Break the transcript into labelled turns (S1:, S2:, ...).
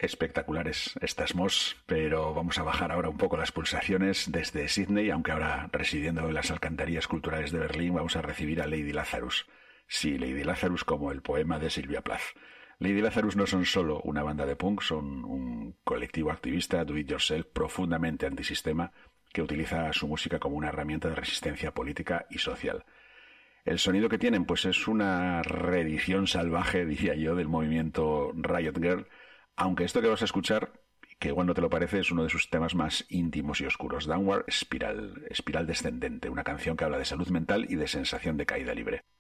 S1: Espectaculares estas Moss, pero vamos a bajar ahora un poco las pulsaciones desde Sydney, aunque ahora residiendo en las alcantarillas culturales de Berlín vamos a recibir a Lady Lazarus. Sí, Lady Lazarus como el poema de Sylvia Plath. Lady Lazarus no son solo una banda de punk, son un colectivo activista do it yourself profundamente antisistema que utiliza su música como una herramienta de resistencia política y social. El sonido que tienen pues es una reedición salvaje, diría yo, del movimiento Riot Girl, aunque esto que vas a escuchar, que igual no te lo parece, es uno de sus temas más íntimos y oscuros. Downward Spiral, espiral descendente, una canción que habla de salud mental y de sensación de caída libre.